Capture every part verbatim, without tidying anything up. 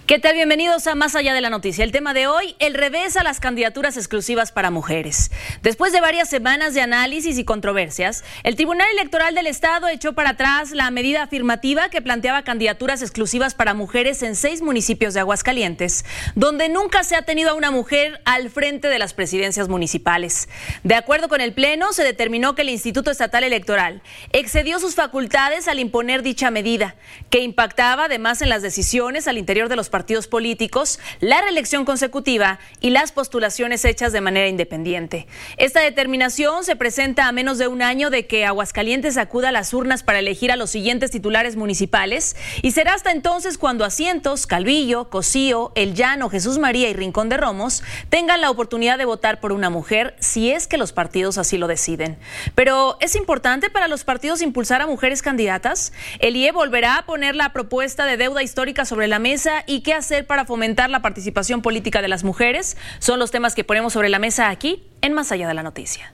¿Qué tal? Bienvenidos a Más Allá de la Noticia. El tema de hoy, el revés a las candidaturas exclusivas para mujeres. Después de varias semanas de análisis y controversias, el Tribunal Electoral del Estado echó para atrás la medida afirmativa que planteaba candidaturas exclusivas para mujeres en seis municipios de Aguascalientes, donde nunca se ha tenido a una mujer al frente de las presidencias municipales. De acuerdo con el Pleno, se determinó que el Instituto Estatal Electoral excedió sus facultades al imponer dicha medida, que impactaba además en las decisiones al interior de los partidos políticos, la reelección consecutiva y las postulaciones hechas de manera independiente. Esta determinación se presenta a menos de un año de que Aguascalientes acuda a las urnas para elegir a los siguientes titulares municipales, y será hasta entonces cuando Asientos, Calvillo, Cocío, El Llano, Jesús María y Rincón de Romos tengan la oportunidad de votar por una mujer, si es que los partidos así lo deciden. Pero ¿es importante para los partidos impulsar a mujeres candidatas? El I E volverá a poner la propuesta de deuda histórica sobre la mesa. ¿Y qué hacer para fomentar la participación política de las mujeres? Son los temas que ponemos sobre la mesa aquí en Más Allá de la Noticia.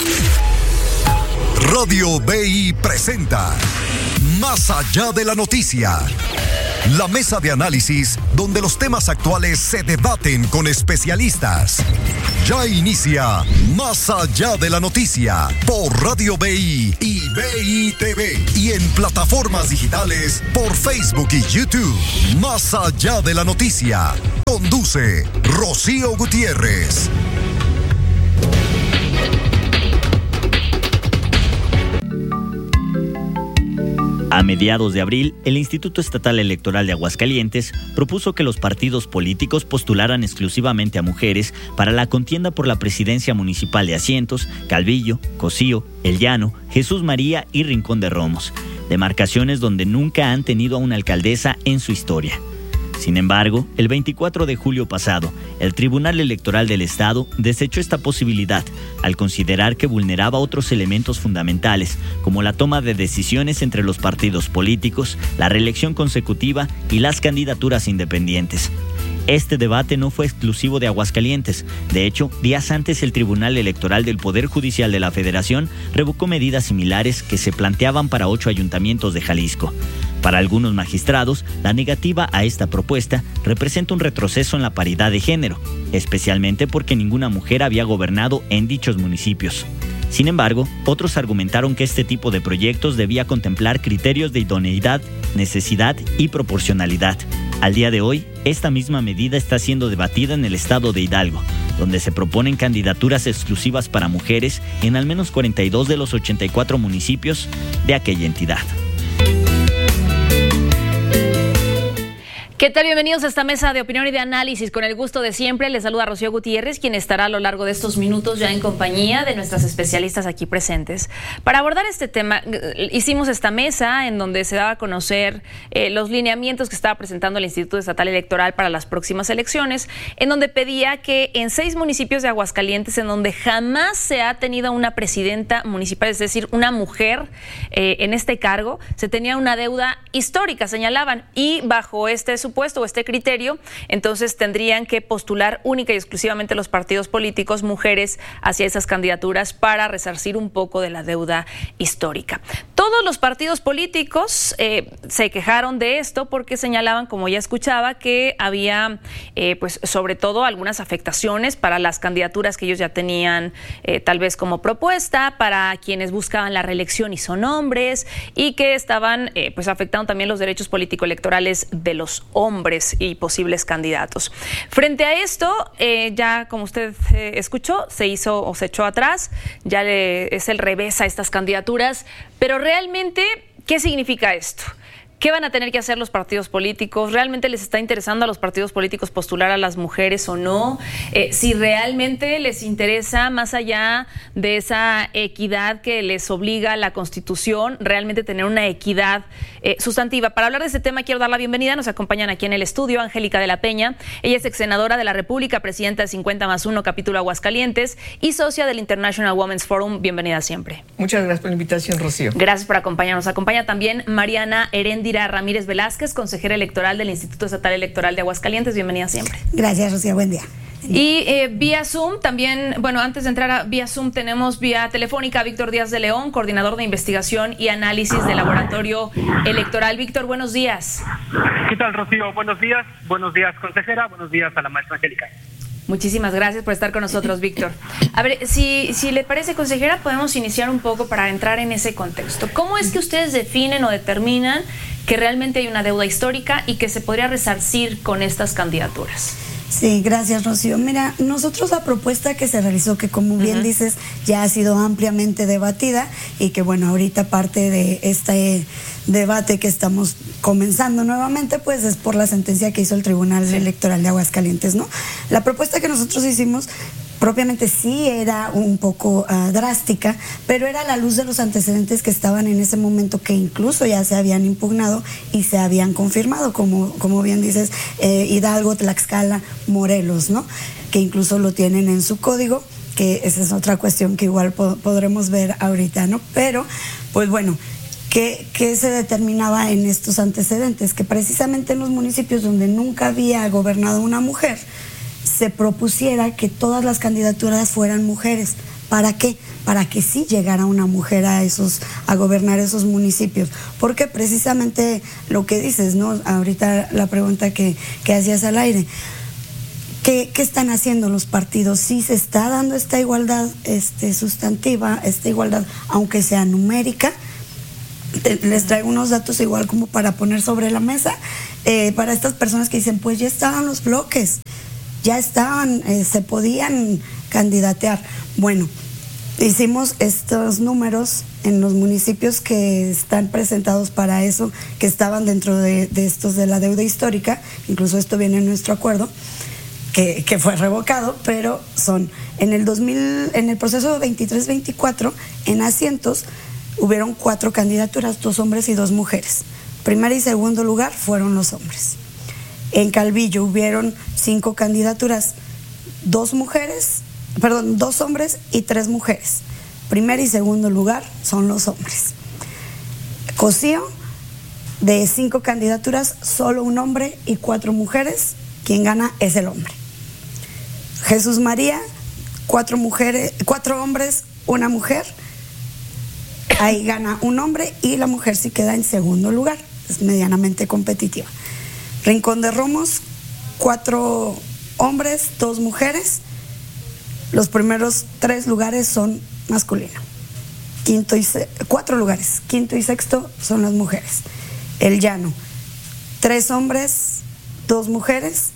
Radio B I presenta Más Allá de la Noticia, la mesa de análisis donde los temas actuales se debaten con especialistas. Ya inicia Más Allá de la Noticia por Radio B I y B I T V y en plataformas digitales por Facebook y YouTube. Más Allá de la Noticia. Conduce Rocío Gutiérrez. A mediados de abril, el Instituto Estatal Electoral de Aguascalientes propuso que los partidos políticos postularan exclusivamente a mujeres para la contienda por la presidencia municipal de Asientos, Calvillo, Cocío, El Llano, Jesús María y Rincón de Romos, demarcaciones donde nunca han tenido a una alcaldesa en su historia. Sin embargo, el veinticuatro de julio pasado, el Tribunal Electoral del Estado desechó esta posibilidad al considerar que vulneraba otros elementos fundamentales, como la toma de decisiones entre los partidos políticos, la reelección consecutiva y las candidaturas independientes. Este debate no fue exclusivo de Aguascalientes. De hecho, días antes el Tribunal Electoral del Poder Judicial de la Federación revocó medidas similares que se planteaban para ocho ayuntamientos de Jalisco. Para algunos magistrados, la negativa a esta propuesta representa un retroceso en la paridad de género, especialmente porque ninguna mujer había gobernado en dichos municipios. Sin embargo, otros argumentaron que este tipo de proyectos debía contemplar criterios de idoneidad, necesidad y proporcionalidad. Al día de hoy, esta misma medida está siendo debatida en el estado de Hidalgo, donde se proponen candidaturas exclusivas para mujeres en al menos cuarenta y dos de los ochenta y cuatro municipios de aquella entidad. ¿Qué tal? Bienvenidos a esta mesa de opinión y de análisis. Con el gusto de siempre, les saluda Rocío Gutiérrez, quien estará a lo largo de estos minutos ya en compañía de nuestras especialistas aquí presentes. Para abordar este tema, hicimos esta mesa en donde se daba a conocer eh, los lineamientos que estaba presentando el Instituto Estatal Electoral para las próximas elecciones, en donde pedía que en seis municipios de Aguascalientes, en donde jamás se ha tenido una presidenta municipal, es decir, una mujer eh, en este cargo, se tenía una deuda histórica, señalaban, y bajo este supuesto o este criterio, entonces tendrían que postular única y exclusivamente los partidos políticos mujeres hacia esas candidaturas para resarcir un poco de la deuda histórica. Todos los partidos políticos eh, se quejaron de esto porque señalaban, como ya escuchaba, que había eh, pues sobre todo algunas afectaciones para las candidaturas que ellos ya tenían eh, tal vez como propuesta, para quienes buscaban la reelección y son hombres, y que estaban eh, pues afectando también los derechos político-electorales de los hombres y posibles candidatos. Frente a esto, eh, ya como usted eh, escuchó, se hizo o se echó atrás, ya le, es el revés a estas candidaturas, pero realmente, ¿qué significa esto? ¿Qué van a tener que hacer los partidos políticos? ¿Realmente les está interesando a los partidos políticos postular a las mujeres o no? Eh, si realmente les interesa, más allá de esa equidad que les obliga la Constitución, realmente tener una equidad eh, sustantiva. Para hablar de este tema quiero dar la bienvenida. Nos acompañan aquí en el estudio Angélica de la Peña. Ella es exsenadora de la República, presidenta de cincuenta más uno, capítulo Aguascalientes, y socia del International Women's Forum. Bienvenida siempre. Muchas gracias por la invitación, Rocío. Gracias por acompañarnos. Acompaña también Mariana Heréndira Ramírez Velázquez, consejera electoral del Instituto Estatal Electoral de Aguascalientes. Bienvenida siempre. Gracias, Rocío. Buen día. Y eh, vía Zoom también, bueno, antes de entrar a vía Zoom tenemos vía telefónica a Víctor Díaz de León, coordinador de investigación y análisis del Laboratorio Electoral. Víctor, buenos días. ¿Qué tal, Rocío? Buenos días, buenos días, consejera, buenos días a la maestra Angélica. Muchísimas gracias por estar con nosotros, Víctor. A ver, si, si le parece, consejera, podemos iniciar un poco para entrar en ese contexto. ¿Cómo es que ustedes definen o determinan que realmente hay una deuda histórica y que se podría resarcir con estas candidaturas? Sí, gracias, Rocío. Mira, nosotros la propuesta que se realizó, que como bien uh-huh. dices, ya ha sido ampliamente debatida y que bueno, ahorita parte de este debate que estamos comenzando nuevamente, pues es por la sentencia que hizo el Tribunal sí. Electoral de Aguascalientes, ¿no? La propuesta que nosotros hicimos propiamente sí era un poco uh, drástica, pero era a la luz de los antecedentes que estaban en ese momento, que incluso ya se habían impugnado y se habían confirmado, como, como bien dices, eh, Hidalgo, Tlaxcala, Morelos, ¿no? Que incluso lo tienen en su código, que esa es otra cuestión que igual po- podremos ver ahorita, ¿no? Pero, pues bueno, ¿qué, qué se determinaba en estos antecedentes? Que precisamente en los municipios donde nunca había gobernado una mujer, se propusiera que todas las candidaturas fueran mujeres. ¿Para qué? Para que sí llegara una mujer a esos, a gobernar esos municipios. Porque precisamente lo que dices, ¿no? Ahorita la pregunta que, que hacías al aire. ¿Qué, ¿Qué están haciendo los partidos? Sí se está dando esta igualdad este, sustantiva, esta igualdad, aunque sea numérica. Te, les traigo unos datos igual como para poner sobre la mesa, eh, para estas personas que dicen, pues ya estaban los bloques, ya estaban, eh, se podían candidatear. Bueno, hicimos estos números en los municipios que están presentados para eso, que estaban dentro de, de estos de la deuda histórica, incluso esto viene en nuestro acuerdo, que, que fue revocado, pero son, en el dos mil, en el proceso veintitrés veinticuatro, en asientos, hubieron cuatro candidaturas, dos hombres y dos mujeres. Primer y segundo lugar fueron los hombres. En Calvillo hubieron cinco candidaturas, dos mujeres, perdón, dos hombres y tres mujeres. Primer y segundo lugar son los hombres. Cocío, de cinco candidaturas, solo un hombre y cuatro mujeres. Quien gana es el hombre. Jesús María, cuatro mujeres, cuatro hombres, una mujer. Ahí gana un hombre y la mujer sí queda en segundo lugar. Es medianamente competitiva. Rincón de Romos, cuatro hombres, dos mujeres. Los primeros tres lugares son masculinos. Quinto y se- cuatro lugares, quinto y sexto son las mujeres. El Llano, tres hombres, dos mujeres,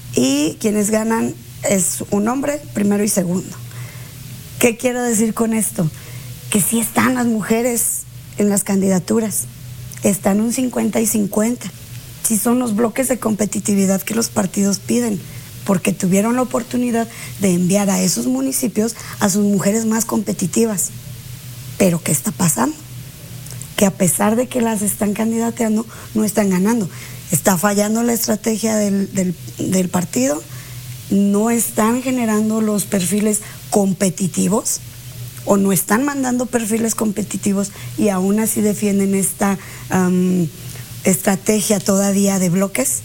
y quienes ganan es un hombre, primero y segundo. ¿Qué quiero decir con esto? Que sí están las mujeres en las candidaturas, están un cincuenta y cincuenta. Sí son los bloques de competitividad que los partidos piden, porque tuvieron la oportunidad de enviar a esos municipios a sus mujeres más competitivas. Pero ¿qué está pasando? Que a pesar de que las están candidateando, no están ganando. Está fallando la estrategia del, del, del partido, no están generando los perfiles competitivos, o no están mandando perfiles competitivos, y aún así defienden esta um, estrategia todavía de bloques.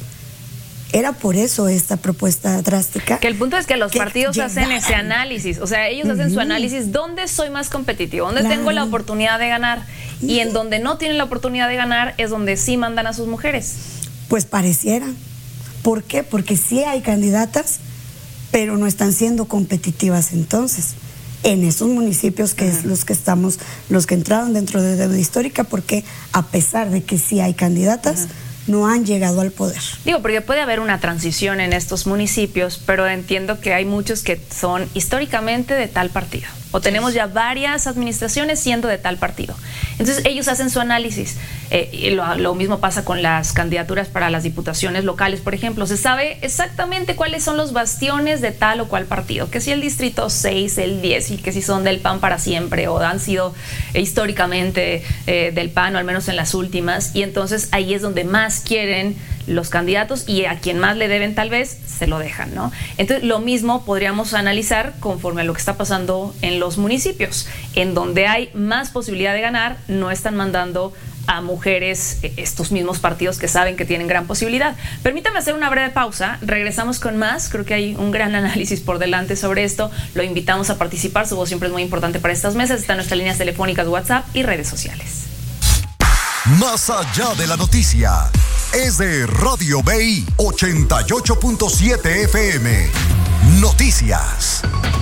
Era por eso esta propuesta drástica. Que el punto es que los que partidos llegaran. hacen ese análisis, o sea, ellos uh-huh. hacen su análisis, ¿dónde soy más competitivo? ¿Dónde claro. tengo la oportunidad de ganar? Uh-huh. Y en donde no tienen la oportunidad de ganar es donde sí mandan a sus mujeres. Pues pareciera. ¿Por qué? Porque sí hay candidatas, pero no están siendo competitivas entonces en esos municipios que uh-huh. es los que estamos, los que entraron dentro de deuda histórica, porque a pesar de que sí hay candidatas, uh-huh. no han llegado al poder. Digo, porque puede haber una transición en estos municipios, pero entiendo que hay muchos que son históricamente de tal partido, o tenemos ya varias administraciones siendo de tal partido. Entonces ellos hacen su análisis. Eh, y lo, lo mismo pasa con las candidaturas para las diputaciones locales, por ejemplo. Se sabe exactamente cuáles son los bastiones de tal o cual partido, que si el distrito seis, el diez, y que si son del P A N para siempre, o han sido eh, históricamente eh, del P A N, o al menos en las últimas, y entonces ahí es donde más quieren los candidatos, y a quien más le deben tal vez se lo dejan, ¿no? Entonces lo mismo podríamos analizar conforme a lo que está pasando en los municipios, en donde hay más posibilidad de ganar, no están mandando a mujeres estos mismos partidos que saben que tienen gran posibilidad. Permítame hacer una breve pausa, regresamos con más, creo que hay un gran análisis por delante sobre esto, lo invitamos a participar, su voz siempre es muy importante para estas mesas, están nuestras líneas telefónicas, WhatsApp y redes sociales. Más allá de la noticia, es de Radio B I ochenta y ocho punto siete F M. Noticias.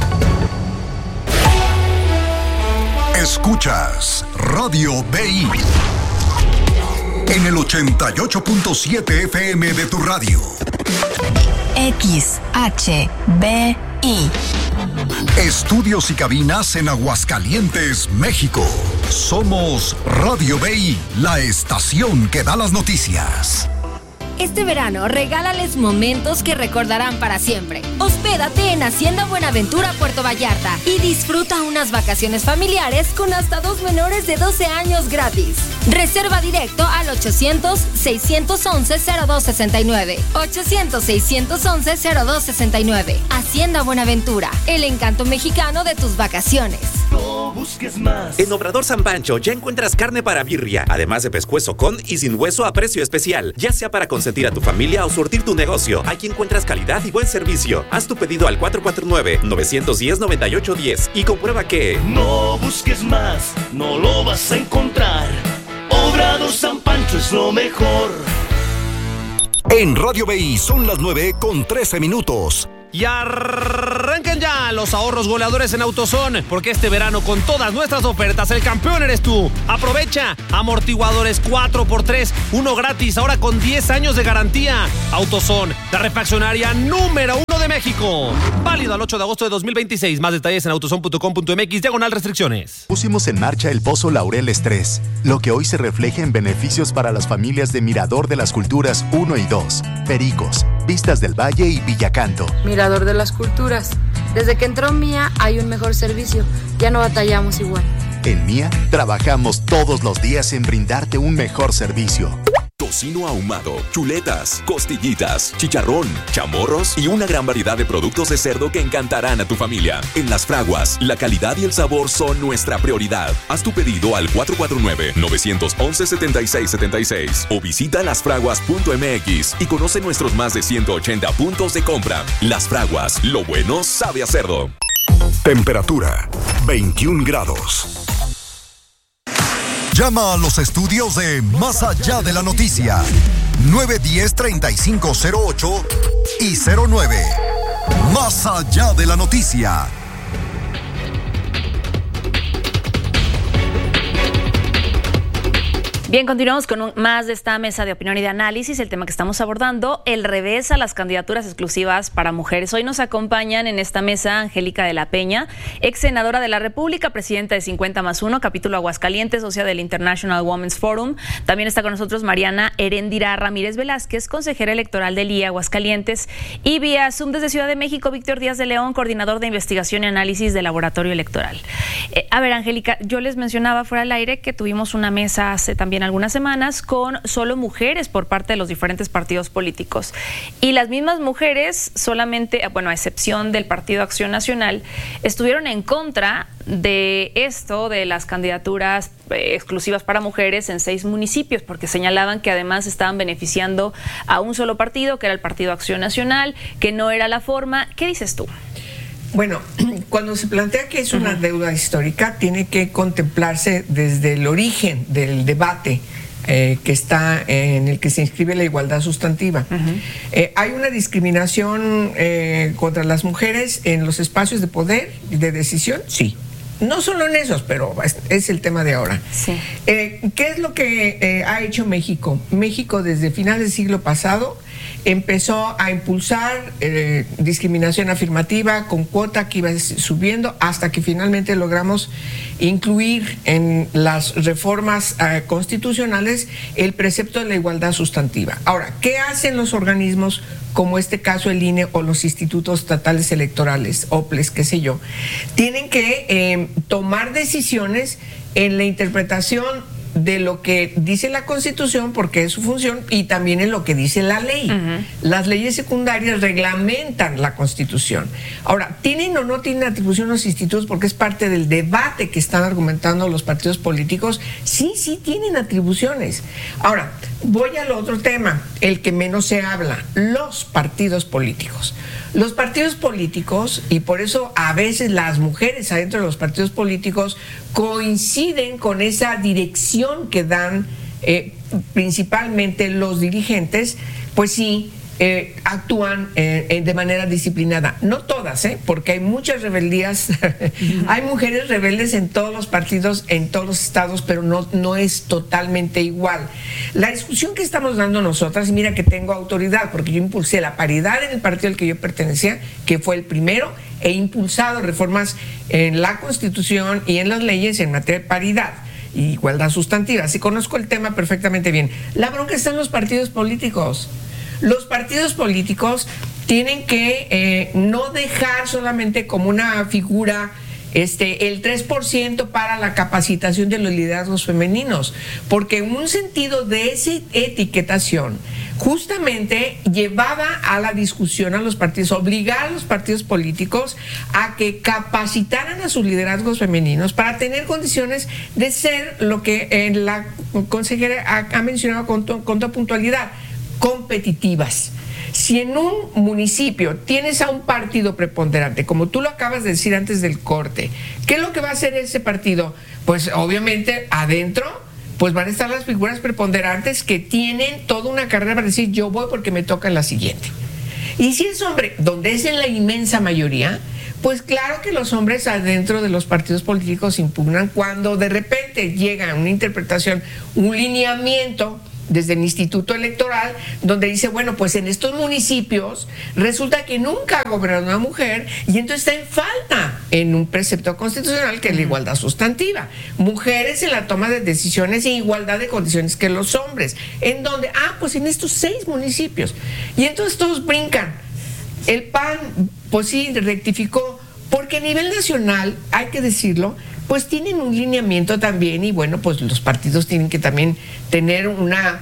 Escuchas Radio B I en el ochenta y ocho punto siete F M de tu radio. X H B I. Estudios y cabinas en Aguascalientes, México. Somos Radio B I, la estación que da las noticias. Este verano, regálales momentos que recordarán para siempre. Hospédate en Hacienda Buenaventura, Puerto Vallarta y disfruta unas vacaciones familiares con hasta dos menores de doce años gratis. Reserva directo al ochocientos, seiscientos once, cero dos sesenta y nueve. ochocientos, seiscientos once, cero dos sesenta y nueve. Hacienda Buenaventura, el encanto mexicano de tus vacaciones. No busques más. En Obrador San Pancho ya encuentras carne para birria, además de pescuezo con y sin hueso a precio especial, ya sea para consentir a tu familia o surtir tu negocio. Aquí encuentras calidad y buen servicio. Haz tu pedido al cuatro cuatro nueve, nueve uno cero, nueve ocho uno cero y comprueba que no busques más, no lo vas a encontrar. Obrador San Pancho es lo mejor. En Radio B I son las nueve con trece minutos. Y arrancan ya los ahorros goleadores en AutoZone, porque este verano con todas nuestras ofertas el campeón eres tú. Aprovecha amortiguadores cuatro por tres, uno gratis, ahora con diez años de garantía. AutoZone, la refaccionaria número uno de México. Válido al ocho de agosto de dos mil veintiséis. Más detalles en autozone punto com punto m x, diagonal restricciones. Pusimos en marcha el Pozo Laurel Estrés, lo que hoy se refleja en beneficios para las familias de Mirador de las Culturas uno y dos, Pericos, Vistas del Valle y Villacanto. Mirador de las Culturas. Desde que entró Mía hay un mejor servicio. Ya no batallamos igual. En Mía trabajamos todos los días en brindarte un mejor servicio. Tocino ahumado, chuletas, costillitas, chicharrón, chamorros y una gran variedad de productos de cerdo que encantarán a tu familia. En Las Fraguas, la calidad y el sabor son nuestra prioridad. Haz tu pedido al cuatro cuatro nueve, nueve uno uno, siete seis siete seis o visita las fraguas punto m x y conoce nuestros más de ciento ochenta puntos de compra. Las Fraguas, lo bueno sabe a cerdo. Temperatura veintiún grados. Llama a los estudios de Más Allá de la Noticia. nueve uno cero, tres cinco cero ocho y cero nueve. Más Allá de la Noticia. Bien, continuamos con un, más de esta mesa de opinión y de análisis. El tema que estamos abordando, el revés a las candidaturas exclusivas para mujeres. Hoy nos acompañan en esta mesa Angélica de la Peña, ex senadora de la República, presidenta de cincuenta más uno, capítulo Aguascalientes, socia del International Women's Forum. También está con nosotros Mariana Heréndira Ramírez Velázquez, consejera electoral del I E Aguascalientes. Y vía Zoom desde Ciudad de México, Víctor Díaz de León, coordinador de investigación y análisis del Laboratorio Electoral. Eh, a ver, Angélica, yo les mencionaba fuera del aire que tuvimos una mesa hace también algunas semanas con solo mujeres por parte de los diferentes partidos políticos, y las mismas mujeres solamente, bueno, a excepción del Partido Acción Nacional, estuvieron en contra de esto de las candidaturas eh, exclusivas para mujeres en seis municipios, porque señalaban que además estaban beneficiando a un solo partido, que era el Partido Acción Nacional, que no era la forma. ¿Qué dices tú? Bueno, cuando se plantea que es una uh-huh. deuda histórica, tiene que contemplarse desde el origen del debate eh, que está en el que se inscribe la igualdad sustantiva. Uh-huh. Eh, hay una discriminación eh, contra las mujeres en los espacios de poder y de decisión, sí. No solo en esos, pero es, es el tema de ahora. Sí. Eh, ¿Qué es lo que eh, ha hecho México? México desde finales del siglo pasado empezó a impulsar eh, discriminación afirmativa con cuota que iba subiendo hasta que finalmente logramos incluir en las reformas eh, constitucionales el precepto de la igualdad sustantiva. Ahora, ¿qué hacen los organismos como este caso el I N E o los institutos estatales electorales, O P L E S, qué sé yo? Tienen que eh, tomar decisiones en la interpretación de lo que dice la Constitución, porque es su función, y también en lo que dice la ley. Uh-huh. Las leyes secundarias reglamentan la Constitución. Ahora, ¿tienen o no tienen atribución los institutos? Porque es parte del debate que están argumentando los partidos políticos. Sí, sí tienen atribuciones. Ahora, voy al otro tema, el que menos se habla, los partidos políticos. Los partidos políticos, y por eso a veces las mujeres adentro de los partidos políticos coinciden con esa dirección que dan eh, principalmente los dirigentes, pues sí, eh, actúan eh, de manera disciplinada. No todas, ¿eh? Porque hay muchas rebeldías, hay mujeres rebeldes en todos los partidos, en todos los estados, pero no, no es totalmente igual. La discusión que estamos dando nosotras, mira que tengo autoridad, porque yo impulsé la paridad en el partido al que yo pertenecía, que fue el primero, he impulsado reformas en la Constitución y en las leyes en materia de paridad y igualdad sustantiva. Así conozco el tema perfectamente bien. La bronca está en los partidos políticos. Los partidos políticos tienen que eh, no dejar solamente como una figura este, el tres por ciento para la capacitación de los liderazgos femeninos, porque un sentido de esa etiquetación justamente llevaba a la discusión a los partidos, obligar a los partidos políticos a que capacitaran a sus liderazgos femeninos para tener condiciones de ser lo que eh, la consejera ha, ha mencionado con, to, con toda puntualidad, competitivas. Si en un municipio tienes a un partido preponderante, como tú lo acabas de decir antes del corte, ¿qué es lo que va a hacer ese partido? Pues obviamente adentro pues van a estar las figuras preponderantes que tienen toda una carrera para decir yo voy porque me toca la siguiente. Y si es hombre, donde es en la inmensa mayoría, pues claro que los hombres adentro de los partidos políticos impugnan cuando de repente llega una interpretación, un lineamiento desde el Instituto Electoral, donde dice, bueno, pues en estos municipios resulta que nunca ha gobernado una mujer y entonces está en falta en un precepto constitucional que es la igualdad sustantiva. Mujeres en la toma de decisiones en igualdad de condiciones que los hombres. En donde, ah, pues en estos seis municipios. Y entonces todos brincan. El P A N, pues sí, rectificó, porque a nivel nacional, hay que decirlo, pues tienen un lineamiento también y bueno, pues los partidos tienen que también tener una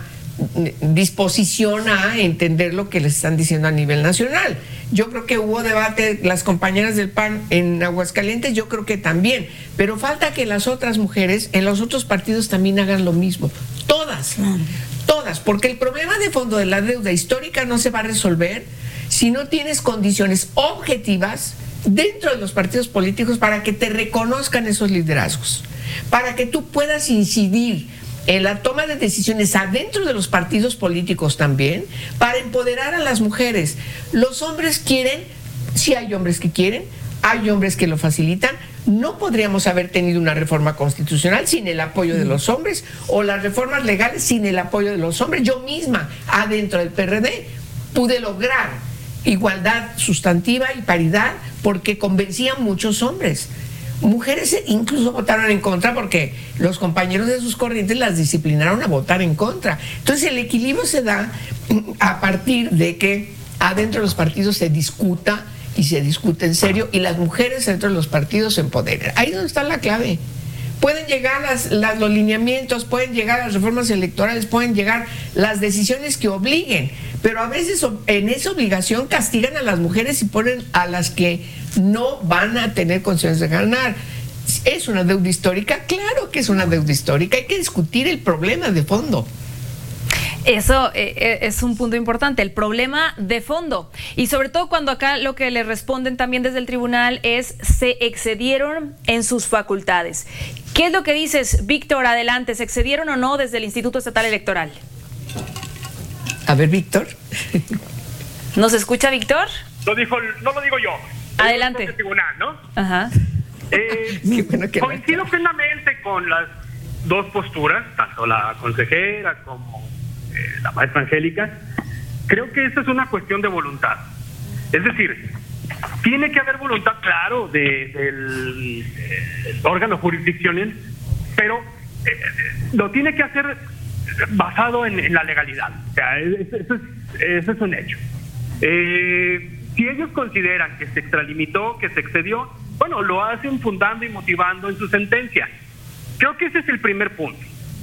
disposición a entender lo que les están diciendo a nivel nacional. Yo creo que hubo debate, las compañeras del P A N en Aguascalientes, yo creo que también, pero falta que las otras mujeres en los otros partidos también hagan lo mismo, todas, todas, porque el problema de fondo de la deuda histórica no se va a resolver si no tienes condiciones objetivas dentro de los partidos políticos para que te reconozcan esos liderazgos, para que tú puedas incidir en la toma de decisiones adentro de los partidos políticos también, para empoderar a las mujeres. Los hombres quieren, sí hay hombres que quieren, hay hombres que lo facilitan. No podríamos haber tenido una reforma constitucional sin el apoyo de los hombres, o las reformas legales sin el apoyo de los hombres. Yo misma, adentro del P R D, pude lograr igualdad sustantiva y paridad porque convencían muchos hombres. Mujeres incluso votaron en contra porque los compañeros de sus corrientes las disciplinaron a votar en contra. Entonces el equilibrio se da a partir de que adentro de los partidos se discuta y se discute en serio y las mujeres dentro de los partidos se empoderen. Ahí es donde está la clave. Pueden llegar las, las, los lineamientos, pueden llegar las reformas electorales, pueden llegar las decisiones que obliguen, pero a veces en esa obligación castigan a las mujeres y ponen a las que no van a tener condiciones de ganar. ¿Es una deuda histórica? Claro que es una deuda histórica, hay que discutir el problema de fondo. Eso eh, es un punto importante, el problema de fondo. Y sobre todo cuando acá lo que le responden también desde el tribunal es se excedieron en sus facultades. ¿Qué es lo que dices, Víctor? Adelante, ¿se excedieron o no desde el Instituto Estatal Electoral? A ver, Víctor. ¿Nos escucha, Víctor? Lo dijo, no lo digo yo. Adelante. El tribunal, ¿no? Ajá. Eh, bueno coincido plenamente con las dos posturas, tanto la consejera como eh, la maestra Angélica. Creo que esta es una cuestión de voluntad. Es decir, tiene que haber voluntad, claro, de, del eh, órgano jurisdiccional, pero eh, lo tiene que hacer basado en, en la legalidad. O sea, eso, eso, es, eso es un hecho. Eh, si ellos consideran que se extralimitó, que se excedió, bueno, lo hacen fundando y motivando en su sentencia. Creo que ese es el primer punto.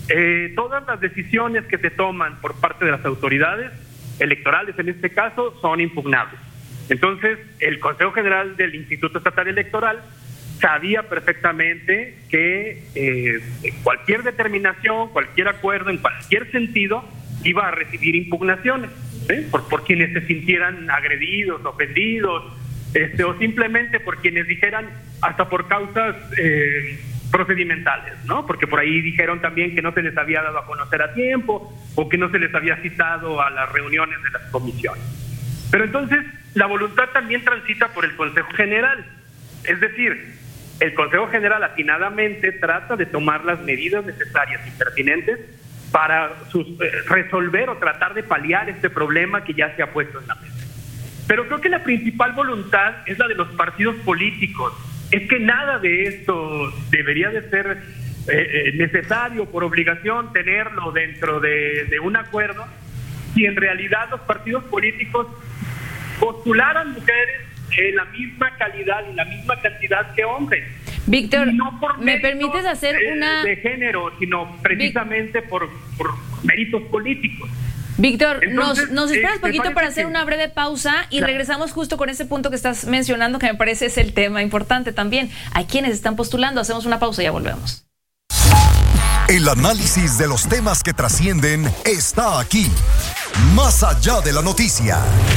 eh, todas las decisiones que se toman por parte de las autoridades electorales, en este caso, son impugnables. Entonces, el Consejo General del Instituto Estatal Electoral sabía perfectamente que eh, cualquier determinación, cualquier acuerdo, en cualquier sentido, iba a recibir impugnaciones, ¿sí? por, por quienes se sintieran agredidos, ofendidos, este, o simplemente por quienes dijeran hasta por causas eh, procedimentales, ¿no? Porque por ahí dijeron también que no se les había dado a conocer a tiempo o que no se les había citado a las reuniones de las comisiones. Pero entonces la voluntad también transita por el Consejo General, es decir, el Consejo General atinadamente trata de tomar las medidas necesarias y pertinentes para sus, eh, resolver o tratar de paliar este problema que ya se ha puesto en la mesa. Pero creo que la principal voluntad es la de los partidos políticos. Es que nada de esto debería de ser eh, necesario por obligación tenerlo dentro de, de un acuerdo si en realidad los partidos políticos postularan mujeres en la misma calidad y la misma cantidad que hombres. Víctor, no por ¿me permites hacer de, una... de género, sino precisamente por, por méritos políticos? Víctor, Entonces, nos, nos esperas eh, poquito para hacer que... una breve pausa y claro. regresamos justo con ese punto que estás mencionando, que me parece es el tema importante también. ¿A quiénes están postulando? Hacemos una pausa y ya volvemos. El análisis de los temas que trascienden está aquí, más allá de la noticia.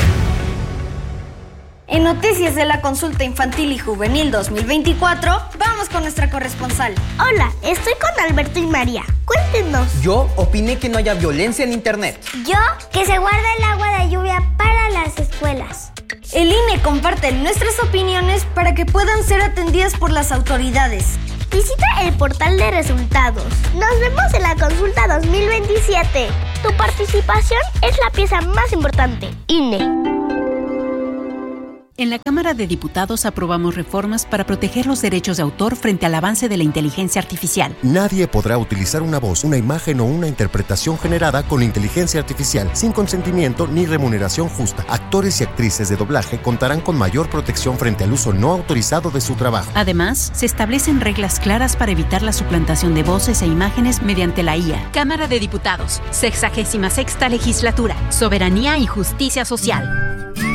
En Noticias de la Consulta Infantil y Juvenil dos mil veinticuatro, vamos con nuestra corresponsal. Hola, estoy con Alberto y María. Cuéntenos. Yo opiné que no haya violencia en Internet. Yo, que se guarda el agua de lluvia para las escuelas. El I N E comparte nuestras opiniones para que puedan ser atendidas por las autoridades. Visita el portal de resultados. Nos vemos en la Consulta dos mil veintisiete. Tu participación es la pieza más importante. I N E. En la Cámara de Diputados aprobamos reformas para proteger los derechos de autor frente al avance de la inteligencia artificial. Nadie podrá utilizar una voz, una imagen o una interpretación generada con inteligencia artificial sin consentimiento ni remuneración justa. Actores y actrices de doblaje contarán con mayor protección frente al uso no autorizado de su trabajo. Además, se establecen reglas claras para evitar la suplantación de voces e imágenes mediante la I A. Cámara de Diputados, sexagésima sexta legislatura, soberanía y justicia social.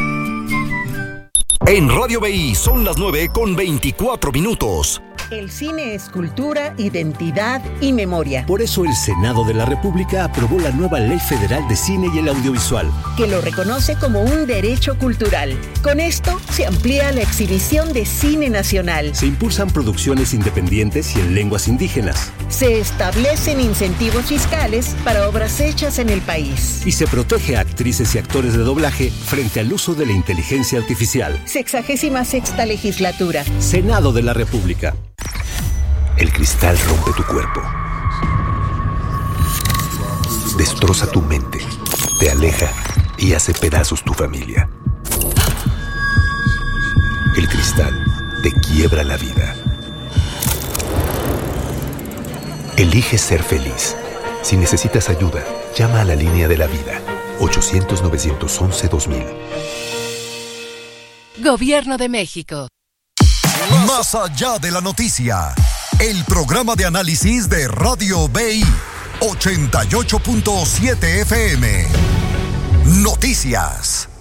En Radio B I son las nueve con veinticuatro minutos. El cine es cultura, identidad y memoria. Por eso el Senado de la República aprobó la nueva Ley Federal de Cine y el Audiovisual, que lo reconoce como un derecho cultural. Con esto se amplía la exhibición de cine nacional. Se impulsan producciones independientes y en lenguas indígenas. Se establecen incentivos fiscales para obras hechas en el país. Y se protege a actrices y actores de doblaje frente al uso de la inteligencia artificial. Sexagésima sexta legislatura. Senado de la República. El cristal rompe tu cuerpo, destroza tu mente, te aleja y hace pedazos tu familia. El cristal te quiebra la vida. Elige ser feliz. Si necesitas ayuda, llama a la línea de la vida, ochocientos, novecientos once, dos mil. Gobierno de México. Más allá de la noticia. El programa de análisis de Radio B I ochenta y ocho punto siete F M. Noticias.